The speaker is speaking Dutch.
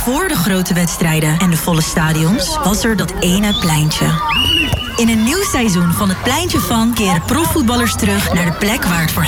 voor de grote wedstrijden en de volle stadions was er dat ene pleintje. In een nieuw seizoen van Het Pleintje van keren profvoetballers terug naar de plek waar het voor